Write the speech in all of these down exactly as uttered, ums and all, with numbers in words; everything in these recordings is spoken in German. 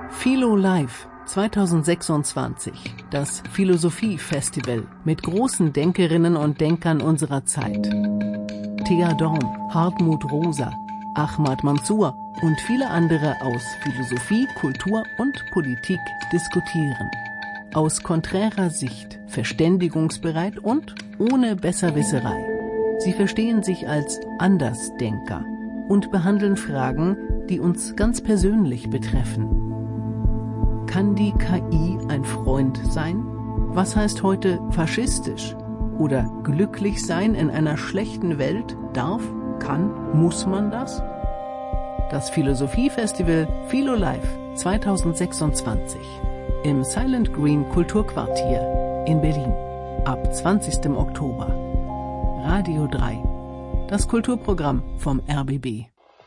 Philo Live zweitausendsechsundzwanzig, das Philosophie-Festival mit großen Denkerinnen und Denkern unserer Zeit. Thea Dorn, Hartmut Rosa, Ahmad Mansour und viele andere aus Philosophie, Kultur und Politik diskutieren. Aus konträrer Sicht, verständigungsbereit und ohne Besserwisserei. Sie verstehen sich als Andersdenker und behandeln Fragen, die uns ganz persönlich betreffen. Kann die K I ein Freund sein? Was heißt heute faschistisch? Oder glücklich sein in einer schlechten Welt? Darf, kann, muss man das? Das Philosophie-Festival Philo Live zweitausendsechsundzwanzig im Silent Green Kulturquartier in Berlin ab zwanzigsten Oktober. Radio drei, das Kulturprogramm vom R B B.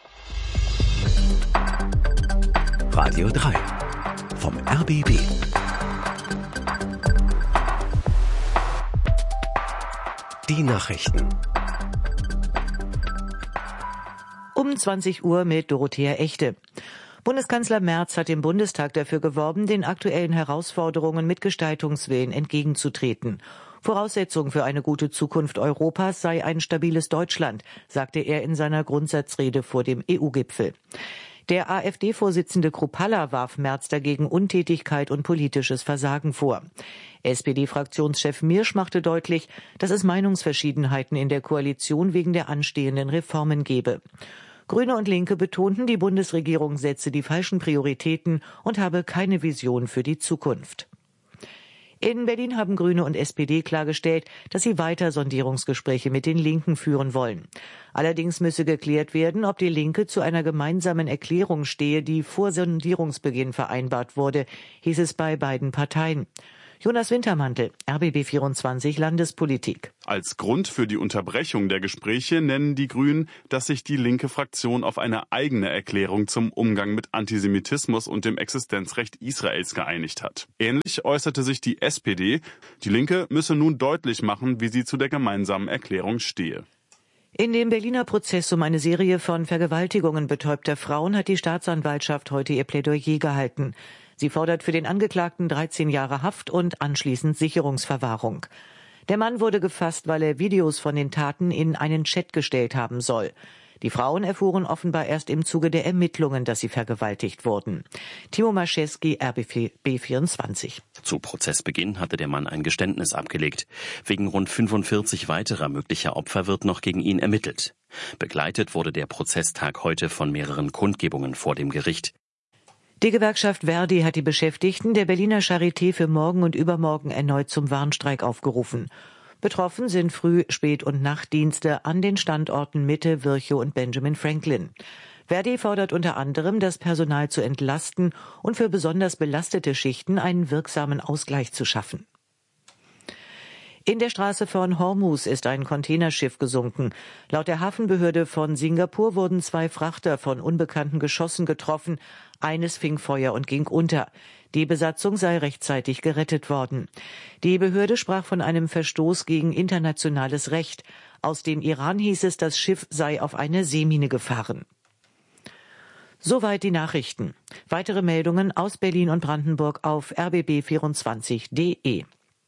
Radio drei vom R B B. Die Nachrichten. Um zwanzig Uhr mit Dorothea Echte. Bundeskanzler Merz hat im Bundestag dafür geworben, den aktuellen Herausforderungen mit Gestaltungswillen entgegenzutreten. Voraussetzung für eine gute Zukunft Europas sei ein stabiles Deutschland, sagte er in seiner Grundsatzrede vor dem E U-Gipfel. Der AfD-Vorsitzende Kruppalla warf Merz dagegen Untätigkeit und politisches Versagen vor. S P D-Fraktionschef Mirsch machte deutlich, dass es Meinungsverschiedenheiten in der Koalition wegen der anstehenden Reformen gebe. Grüne und Linke betonten, die Bundesregierung setze die falschen Prioritäten und habe keine Vision für die Zukunft. In Berlin haben Grüne und S P D klargestellt, dass sie weiter Sondierungsgespräche mit den Linken führen wollen. Allerdings müsse geklärt werden, ob die Linke zu einer gemeinsamen Erklärung stehe, die vor Sondierungsbeginn vereinbart wurde, hieß es bei beiden Parteien. Jonas Wintermantel, R B B vierundzwanzig Landespolitik. Als Grund für die Unterbrechung der Gespräche nennen die Grünen, dass sich die linke Fraktion auf eine eigene Erklärung zum Umgang mit Antisemitismus und dem Existenzrecht Israels geeinigt hat. Ähnlich äußerte sich die S P D. Die Linke müsse nun deutlich machen, wie sie zu der gemeinsamen Erklärung stehe. In dem Berliner Prozess um eine Serie von Vergewaltigungen betäubter Frauen hat die Staatsanwaltschaft heute ihr Plädoyer gehalten. Sie fordert für den Angeklagten dreizehn Jahre Haft und anschließend Sicherungsverwahrung. Der Mann wurde gefasst, weil er Videos von den Taten in einen Chat gestellt haben soll. Die Frauen erfuhren offenbar erst im Zuge der Ermittlungen, dass sie vergewaltigt wurden. Timo Maschewski, R B B vierundzwanzig. Zu Prozessbeginn hatte der Mann ein Geständnis abgelegt. Wegen rund fünfundvierzig weiterer möglicher Opfer wird noch gegen ihn ermittelt. Begleitet wurde der Prozesstag heute von mehreren Kundgebungen vor dem Gericht. Die Gewerkschaft Verdi hat die Beschäftigten der Berliner Charité für morgen und übermorgen erneut zum Warnstreik aufgerufen. Betroffen sind Früh-, Spät- und Nachtdienste an den Standorten Mitte, Virchow und Benjamin Franklin. Verdi fordert unter anderem, das Personal zu entlasten und für besonders belastete Schichten einen wirksamen Ausgleich zu schaffen. In der Straße von Hormuz ist ein Containerschiff gesunken. Laut der Hafenbehörde von Singapur wurden zwei Frachter von unbekannten Geschossen getroffen. Eines fing Feuer und ging unter. Die Besatzung sei rechtzeitig gerettet worden. Die Behörde sprach von einem Verstoß gegen internationales Recht. Aus dem Iran hieß es, das Schiff sei auf eine Seemine gefahren. Soweit die Nachrichten. Weitere Meldungen aus Berlin und Brandenburg auf r b b vierundzwanzig punkt d e.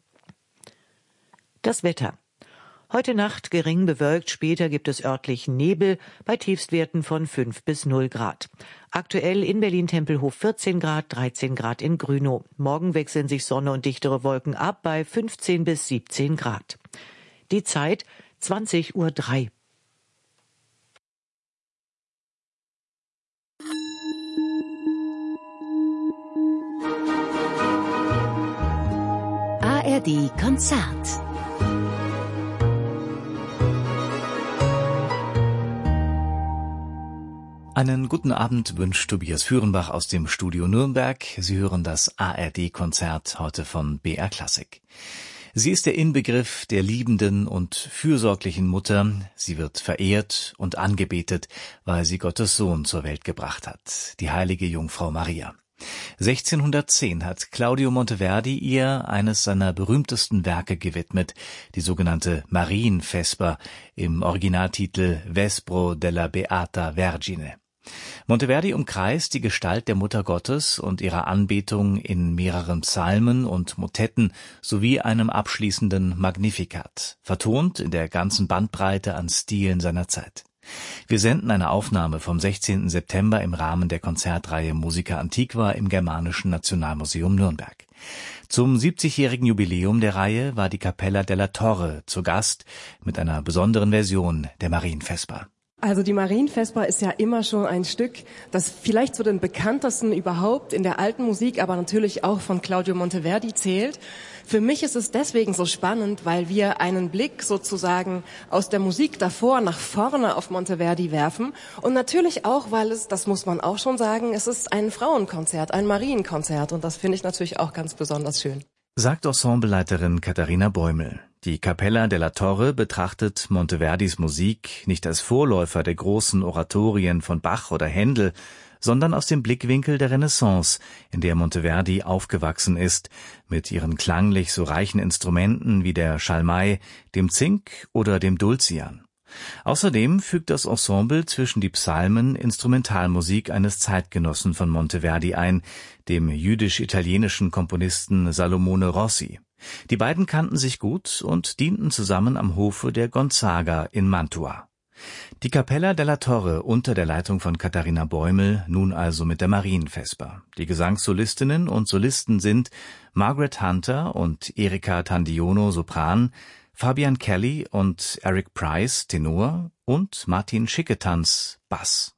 Das Wetter. Heute Nacht gering bewölkt, später gibt es örtlich Nebel bei Tiefstwerten von fünf bis null Grad. Aktuell in Berlin-Tempelhof vierzehn Grad, dreizehn Grad in Grünow. Morgen wechseln sich Sonne und dichtere Wolken ab bei fünfzehn bis siebzehn Grad. Die Zeit zwanzig Uhr drei. A R D Konzert. Einen guten Abend wünscht Tobias Führenbach aus dem Studio Nürnberg. Sie hören das A R D-Konzert heute von B R Classic. Sie ist der Inbegriff der liebenden und fürsorglichen Mutter. Sie wird verehrt und angebetet, weil sie Gottes Sohn zur Welt gebracht hat, die heilige Jungfrau Maria. sechzehnhundertzehn hat Claudio Monteverdi ihr eines seiner berühmtesten Werke gewidmet, die sogenannte Marienvesper im Originaltitel Vespro della Beata Vergine. Monteverdi umkreist die Gestalt der Mutter Gottes und ihrer Anbetung in mehreren Psalmen und Motetten sowie einem abschließenden Magnificat, vertont in der ganzen Bandbreite an Stilen seiner Zeit. Wir senden eine Aufnahme vom sechzehnten September im Rahmen der Konzertreihe Musica Antiqua im Germanischen Nationalmuseum Nürnberg. Zum siebzigjährigen Jubiläum der Reihe war die Cappella della Torre zu Gast mit einer besonderen Version der Marienvesper. Also die Marienvesper ist ja immer schon ein Stück, das vielleicht zu den bekanntesten überhaupt in der alten Musik, aber natürlich auch von Claudio Monteverdi zählt. Für mich ist es deswegen so spannend, weil wir einen Blick sozusagen aus der Musik davor nach vorne auf Monteverdi werfen und natürlich auch, weil es, das muss man auch schon sagen, es ist ein Frauenkonzert, ein Marienkonzert und das finde ich natürlich auch ganz besonders schön. Sagt Ensembleleiterin Katharina Bäumel. Die Cappella della Torre betrachtet Monteverdis Musik nicht als Vorläufer der großen Oratorien von Bach oder Händel, sondern aus dem Blickwinkel der Renaissance, in der Monteverdi aufgewachsen ist, mit ihren klanglich so reichen Instrumenten wie der Schalmei, dem Zink oder dem Dulcian. Außerdem fügt das Ensemble zwischen die Psalmen Instrumentalmusik eines Zeitgenossen von Monteverdi ein, dem jüdisch-italienischen Komponisten Salomone Rossi. Die beiden kannten sich gut und dienten zusammen am Hofe der Gonzaga in Mantua. Die Cappella della Torre unter der Leitung von Katharina Bäumel, nun also mit der Marienvesper. Die Gesangssolistinnen und Solisten sind Margaret Hunter und Erika Tandiono Sopran, Fabian Kelly und Eric Price Tenor und Martin Schicketanz Bass.